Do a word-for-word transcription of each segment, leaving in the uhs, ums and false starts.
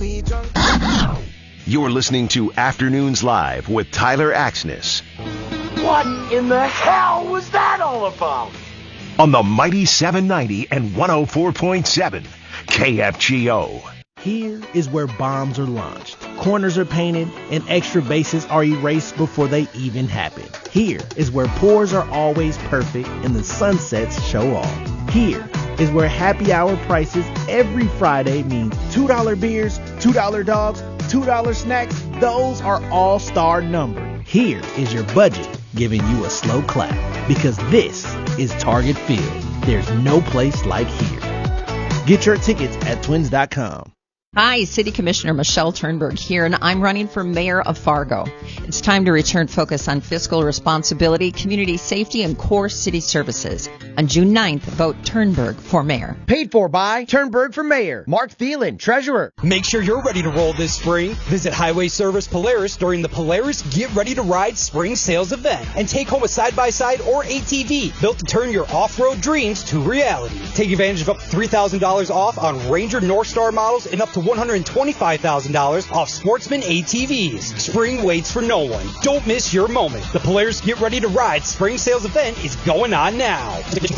We drunk. You're listening to Afternoons Live with Tyler Axness. What in the hell was that all about? On the mighty seven ninety and one oh four point seven K F G O. Here is where bombs are launched, corners are painted, and extra bases are erased before they even happen. Here is where pours are always perfect and the sunsets show off. Here is where happy hour prices every Friday means two dollar beers, two dollar dogs, two dollar snacks. Those are all-star numbered. Here is your budget giving you a slow clap, because this is Target Field. There's no place like here. Get your tickets at twins dot com. Hi, City Commissioner Michelle Turnberg here, and I'm running for mayor of Fargo. It's time to return focus on fiscal responsibility, community safety, and core city services. On June ninth, vote Turnberg for mayor. Paid for by Turnberg for mayor. Mark Thielen, treasurer. Make sure you're ready to roll this spring. Visit Highway Service Polaris during the Polaris Get Ready to Ride Spring Sales event and take home a side-by-side or A T V built to turn your off-road dreams to reality. Take advantage of up to three thousand dollars off on Ranger Northstar models and up to one hundred twenty-five thousand dollars off Sportsman A T Vs. Spring waits for no one. Don't miss your moment. The Polaris Get Ready to Ride Spring Sales event is going on now.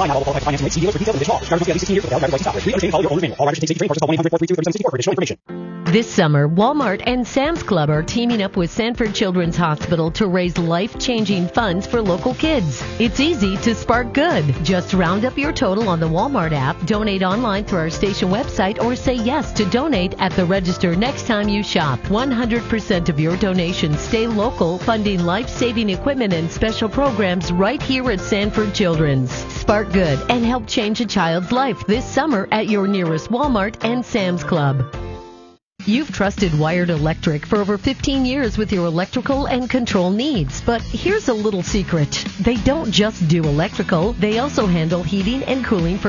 This summer, Walmart and Sam's Club are teaming up with Sanford Children's Hospital to raise life-changing funds for local kids. It's easy to spark good. Just round up your total on the Walmart app, donate online through our station website, or say yes to donate at the register next time you shop. one hundred percent of your donations stay local, funding life-saving equipment and special programs right here at Sanford Children's. Spark good and help change a child's life this summer at your nearest Walmart and Sam's Club. You've trusted Wired Electric for over fifteen years with your electrical and control needs. But here's a little secret. They don't just do electrical. They also handle heating and cooling for